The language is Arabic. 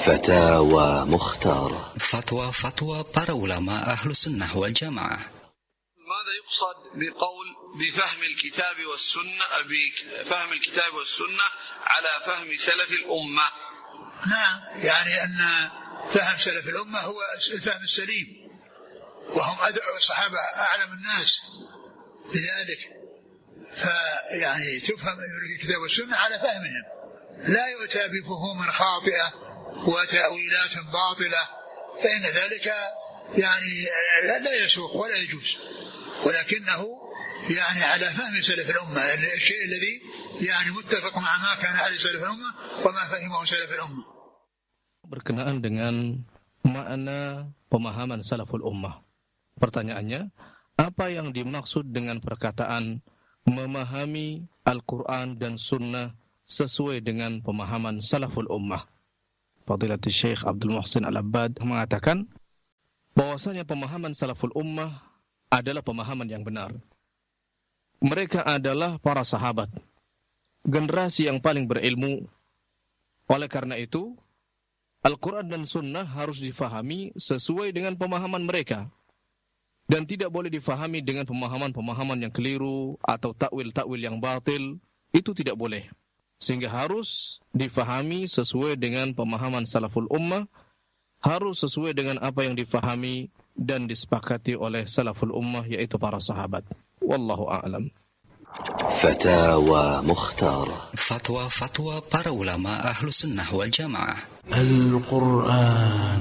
فتاوى مختارة. فتوى para ulama ahlu sunnah wal jamaah. ماذا يقصد بقول بفهم الكتاب والسنة، بفهم الكتاب والسنة على فهم سلف الأمة؟ نعم، يعني أن فهم سلف الأمة هو الفهم السليم، وهم أدعو الصحابة أعلم الناس بذلك، فيعني تفهم الكتاب والسنة على فهمهم، لا يؤتى بفهوم خاطئة وتأويلات باطلة، فإن ذلك يعني لا يسوق ولا يجوز، ولكنه يعني على فهم سلف الأمة، الشيء الذي يعني متفق مع ما كان عليه سلف الأمة وما فهمه سلف الأمة. Berkenaan dengan makna pemahaman salaful ummah. Pertanyaannya, apa yang dimaksud dengan perkataan memahami Al-Quran dan Sunnah sesuai dengan pemahaman salaful ummah? Fadilatul Syekh Abdul Muhsin Al-Abbad mengatakan bahwasanya pemahaman salaful ummah adalah pemahaman yang benar. Mereka adalah para sahabat, generasi yang paling berilmu. Oleh karena itu, Al-Quran dan Sunnah harus difahami sesuai dengan pemahaman mereka, dan tidak boleh difahami dengan pemahaman-pemahaman yang keliru atau takwil-takwil yang batil. Itu tidak boleh. Sehingga harus difahami sesuai dengan pemahaman salaful ummah, harus sesuai dengan apa yang difahami dan disepakati oleh salaful ummah, yaitu para sahabat. Wallahu a'lam. فتاوى مختارة. Fatwa para ulama ahlu sunnah wal jamaah. القرآن